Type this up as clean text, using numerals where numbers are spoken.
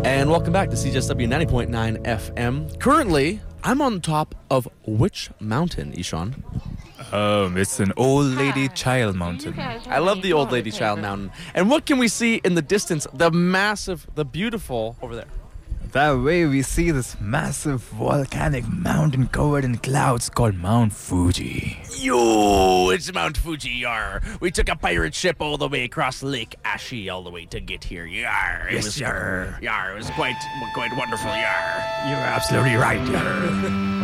And welcome back to CJSW 90.9 FM. Currently, I'm on top of which mountain, Ishan? It's an old lady child mountain. I love the old lady child mountain. And what can we see in the distance? The massive, the beautiful over there. That way we see this massive volcanic mountain covered in clouds called Mount Fuji. Yo, it's Mount Fuji, yar. We took a pirate ship all the way across Lake Ashi all the way to get here, yar. It was quite wonderful, yar. You're absolutely right, yar.